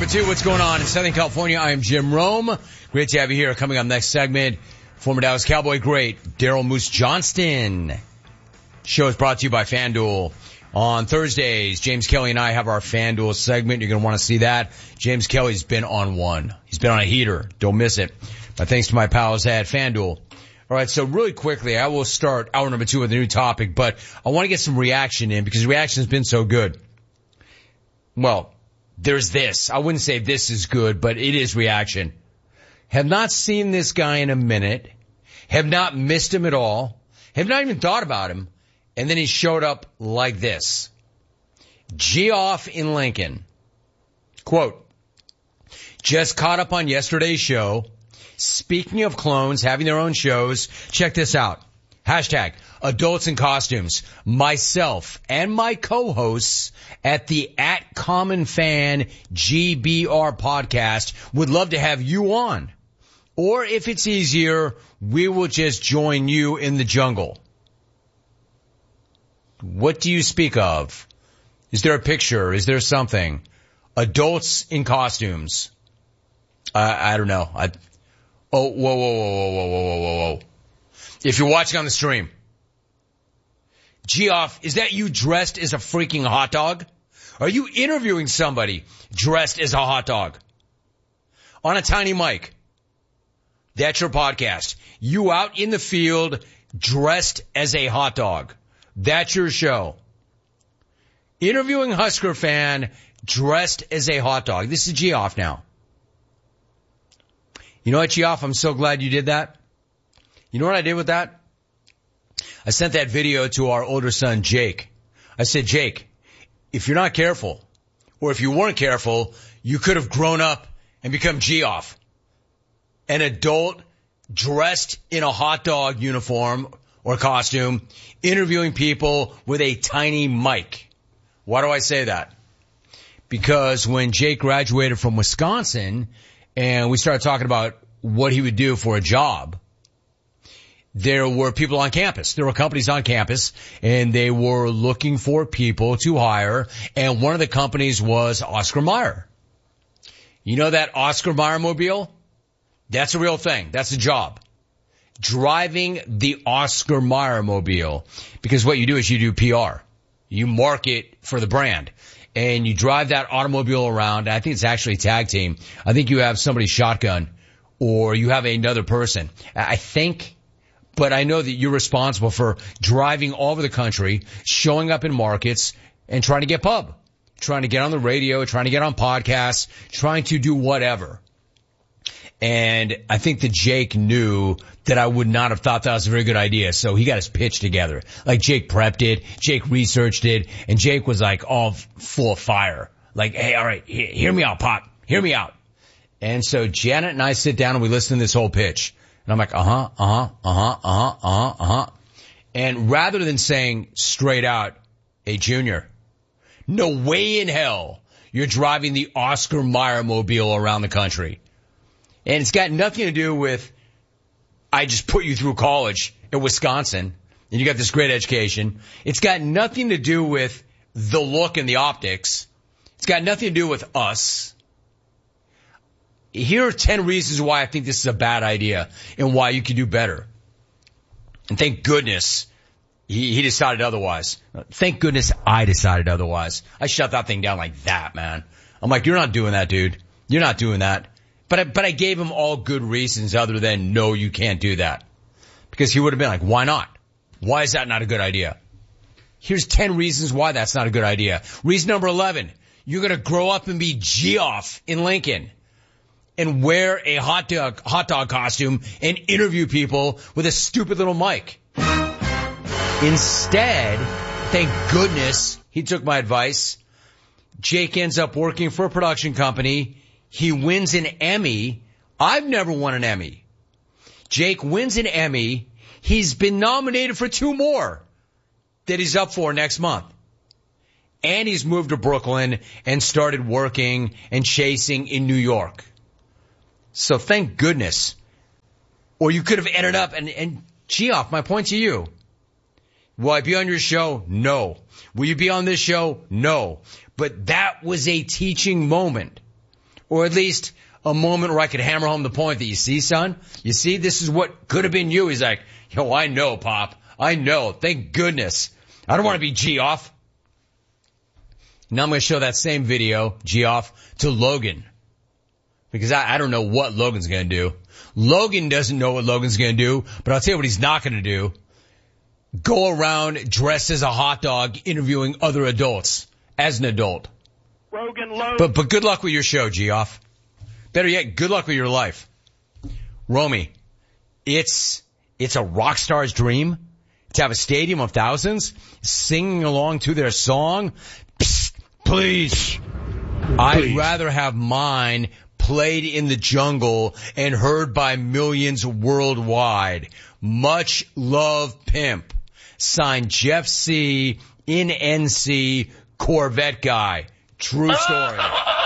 2, what's going on in Southern California? I am Jim Rome. Great to have you here. Coming up next segment, former Dallas Cowboy great Daryl Moose Johnston. Show is brought to you by FanDuel. On Thursdays, James Kelly and I have our FanDuel segment. You're going to want to see that. James Kelly's been on one. He's been on a heater. Don't miss it. But thanks to my pals at FanDuel. All right, so really quickly, I will start hour number 2 with a new topic, but I want to get some reaction in because the reaction has been so good. Well, there's this. I wouldn't say this is good, but it is reaction. Have not seen this guy in a minute. Have not missed him at all. Have not even thought about him. And then he showed up like this. Geoff in Lincoln. Quote, just caught up on yesterday's show. Speaking of clones having their own shows, check this out. Hashtag adults in costumes. Myself and my co-hosts at the Common Fan GBR podcast would love to have you on. Or if it's easier, we will just join you in the jungle. What do you speak of? Is there a picture? Is there something? Adults in costumes. I don't know. Whoa. If you're watching on the stream, Geoff, is that you dressed as a freaking hot dog? Are you interviewing somebody dressed as a hot dog? On a tiny mic. That's your podcast. You out in the field dressed as a hot dog. That's your show. Interviewing Husker fan dressed as a hot dog. This is Geoff now. You know what, Geoff? I'm so glad you did that. You know what I did with that? I sent that video to our older son, Jake. I said, Jake, if you're not careful, or if you weren't careful, you could have grown up and become Geoff. An adult dressed in a hot dog uniform or costume, interviewing people with a tiny mic. Why do I say that? Because when Jake graduated from Wisconsin and we started talking about what he would do for a job, there were people on campus. There were companies on campus and they were looking for people to hire. And one of the companies was Oscar Mayer. You know that Oscar Mayer mobile? That's a real thing. That's a job. Driving the Oscar Mayer mobile. Because what you do is you do PR. You market for the brand. And you drive that automobile around. I think it's actually a tag team. I think you have somebody shotgun or you have another person. I think, but I know that you're responsible for driving all over the country, showing up in markets and trying to get pub. Trying to get on the radio, trying to get on podcasts, trying to do whatever. And I think that Jake knew that I would not have thought that was a very good idea. So he got his pitch together. Like Jake prepped it, Jake researched it, and Jake was like all full of fire. Like, hey, all right, hear me out, Pop. Hear me out. And so Janet and I sit down and we listen to this whole pitch. And I'm like, And rather than saying straight out, hey, Junior, no way in hell you're driving the Oscar Mayer mobile around the country. And it's got nothing to do with, I just put you through college in Wisconsin and you got this great education. It's got nothing to do with the look and the optics. It's got nothing to do with us. Here are 10 reasons why I think this is a bad idea and why you could do better. And thank goodness he decided otherwise. Thank goodness I decided otherwise. I shut that thing down like that, man. I'm like, you're not doing that, dude. You're not doing that. But I gave him all good reasons other than, no, you can't do that. Because he would have been like, why not? Why is that not a good idea? Here's 10 reasons why that's not a good idea. Reason number 11, you're going to grow up and be Geoff in Lincoln and wear a hot dog costume and interview people with a stupid little mic. Instead, thank goodness he took my advice. Jake ends up working for a production company. He wins an Emmy. I've never won an Emmy. Jake wins an Emmy. He's been nominated for 2 more that he's up for next month. And he's moved to Brooklyn and started working and chasing in New York. So thank goodness. Or you could have ended up and Geoff, my point to you. Will I be on your show? No. Will you be on this show? No. But that was a teaching moment Or at least a moment where I could hammer home the point that, you see, son? You see, this is what could have been you. He's like, yo, I know, Pop. I know. Thank goodness. I don't want to be Geoff. Now I'm going to show that same video, Geoff, to Logan. Because I don't know what Logan's going to do. Logan doesn't know what Logan's going to do, but I'll tell you what he's not going to do. Go around dressed as a hot dog interviewing other adults as an adult. But good luck with your show, Geoff. Better yet, good luck with your life. Romy, it's a rock star's dream to have a stadium of thousands singing along to their song. Psst, please. I'd rather have mine played in the jungle and heard by millions worldwide. Much love, Pimp. Signed, Jeff C. in NC, Corvette guy. True story.